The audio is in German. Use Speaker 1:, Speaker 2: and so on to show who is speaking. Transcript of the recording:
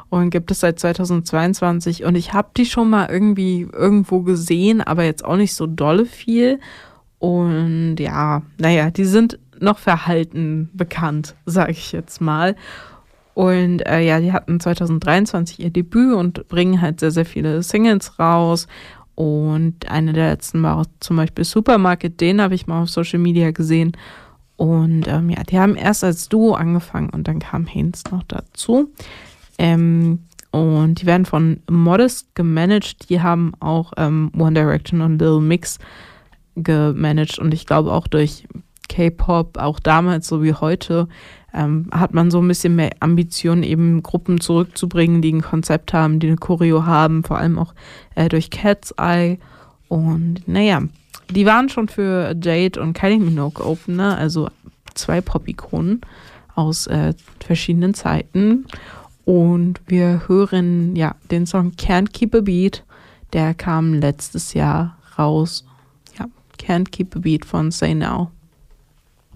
Speaker 1: und gibt es seit 2022 und ich habe die schon mal irgendwie irgendwo gesehen, aber jetzt auch nicht so dolle viel. Und ja, naja, die sind noch verhalten bekannt, sage ich jetzt mal. Und ja, die hatten 2023 ihr Debüt und bringen halt sehr, sehr viele Singles raus. Und eine der letzten war auch zum Beispiel Supermarket, den habe ich mal auf Social Media gesehen. Und ja, die haben erst als Duo angefangen und dann kam Haynes noch dazu. Und die werden von Modest gemanagt. Die haben auch One Direction und Lil Mix gemanagt. Und ich glaube auch durch K-Pop, auch damals so wie heute, hat man so ein bisschen mehr Ambition, eben Gruppen zurückzubringen, die ein Konzept haben, die eine Choreo haben, vor allem auch durch Cat's Eye. Und naja, die waren schon für Jade und Kylie Minogue Opener, also 2 Pop-Ikonen aus verschiedenen Zeiten. Und wir hören ja den Song Can't Keep a Beat, der kam letztes Jahr raus. Ja, Can't Keep a Beat von Say Now.